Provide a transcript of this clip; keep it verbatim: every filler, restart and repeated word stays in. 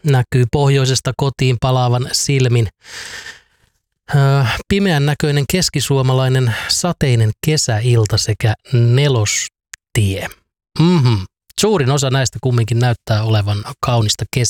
näkyy pohjoisesta kotiin palaavan silmin. Pimeän näköinen keskisuomalainen sateinen kesäilta sekä nelostie. Mm-hmm. Suurin osa näistä kumminkin näyttää olevan kaunista kesää.